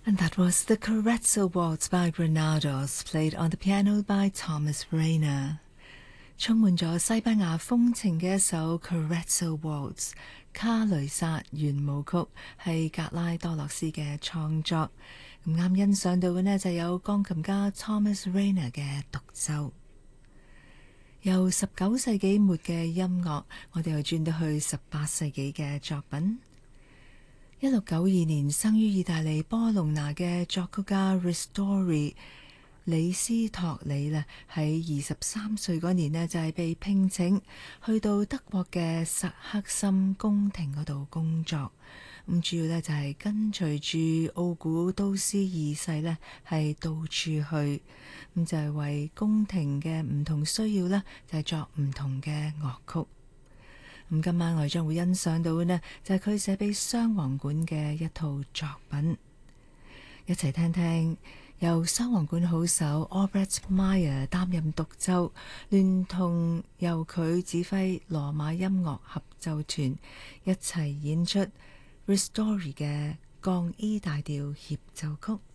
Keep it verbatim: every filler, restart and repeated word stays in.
And that was the Carezzo Waltz by Granados, played on the piano by Thomas Rayner. 充滿咗西班牙風情嘅一首 Carezzo Waltz 卡雷薩圓舞曲，係格拉多洛斯嘅創作。咁啱欣賞到嘅呢，就有鋼琴家 Thomas Rayner 嘅獨奏。由十九世紀末嘅音樂，我哋又轉到去十八世紀嘅作品。一六九二年生於意大利波隆拿嘅作曲家 Ristori 李斯托里呢，喺二十三歲嗰年呢，就係被聘請去到德國嘅薩克森宮廷嗰度工作。咁主要呢，就係跟隨住奧古都斯二世呢，係到處去，咁就係為宮廷嘅唔同需要呢，就係作唔同嘅樂曲。咁今晚我哋將會欣賞到嘅呢，就係佢寫俾雙簧管嘅一套作品，一齊聽聽由雙簧管好手 Albert Meyer 擔任獨奏，聯同由佢指揮羅馬音樂合奏團一齊演出 Ristori 嘅降 E 大調協奏曲。